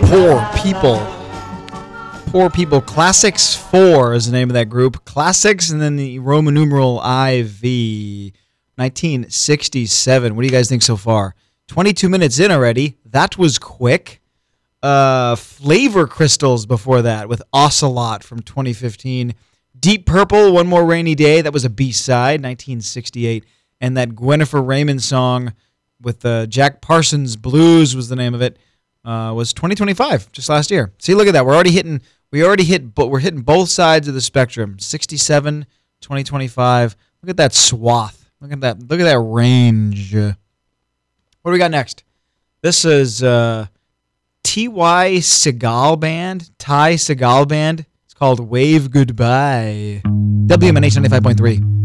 Poor People. Poor People. Classics 4 is the name of that group. Classics and then the Roman numeral IV. 1967. What do you guys think so far? 22 minutes in already. That was quick. Flavor Crystals before that with Ocelot from 2015. Deep Purple, One More Rainy Day. That was a B-side, 1968. And that Gwennifer Raymond song with Jack Parsons Blues was the name of it. Was 2025, just last year. See, look at that. We're hitting both sides of the spectrum. 67, 2025. Look at that swath. Look at that range. What do we got next? This is T.Y. Segal Band. Ty Segal Band. It's called Wave Goodbye. WMNH 95.3.